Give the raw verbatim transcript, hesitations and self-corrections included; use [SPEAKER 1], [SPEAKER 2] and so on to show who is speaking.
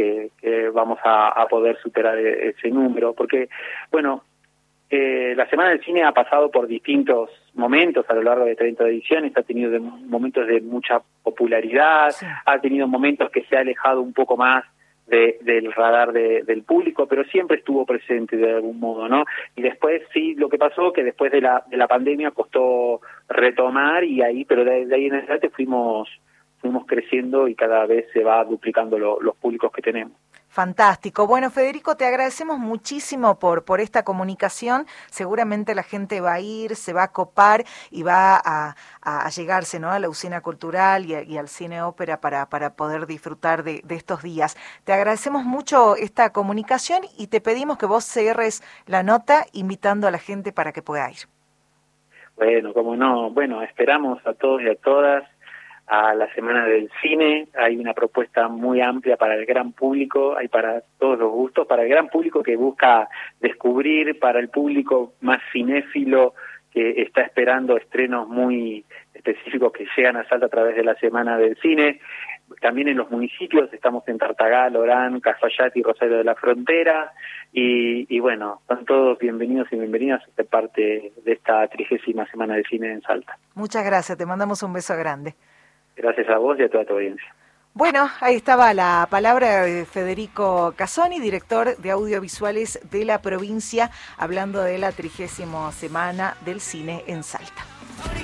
[SPEAKER 1] que, que vamos a, a poder superar ese número, porque, bueno, eh, la Semana del Cine ha pasado por distintos momentos a lo largo de treinta ediciones, ha tenido de, momentos de mucha popularidad, sí. ha tenido momentos que se ha alejado un poco más de, del radar de, del público, pero siempre estuvo presente de algún modo, ¿no? Y después sí, lo que pasó que después de la de la pandemia costó retomar y ahí, pero de, de ahí en adelante fuimos fuimos creciendo y cada vez se va duplicando lo, los públicos que tenemos.
[SPEAKER 2] Fantástico. Bueno, Federico, te agradecemos muchísimo por, por esta comunicación. Seguramente la gente va a ir, se va a copar y va a, a, a llegarse, ¿no?, a la usina cultural y, a, y al cine ópera para, para poder disfrutar de, de estos días. Te agradecemos mucho esta comunicación y te pedimos que vos cierres la nota invitando a la gente para que pueda ir.
[SPEAKER 1] Bueno, como no, bueno, esperamos a todos y a todas a la Semana del Cine. Hay una propuesta muy amplia para el gran público, hay para todos los gustos, para el gran público que busca descubrir, para el público más cinéfilo que está esperando estrenos muy específicos que llegan a Salta a través de la Semana del Cine. También en los municipios, estamos en Tartagal, Orán, Cafayate y Rosario de la Frontera, y, y bueno, son todos bienvenidos y bienvenidas a ser parte de esta trigésima Semana del Cine en Salta.
[SPEAKER 2] Muchas gracias, te mandamos un beso grande.
[SPEAKER 1] Gracias a vos y a toda tu audiencia.
[SPEAKER 2] Bueno, ahí estaba la palabra de Federico Casoni, director de audiovisuales de la provincia, hablando de la trigésima Semana del Cine en Salta.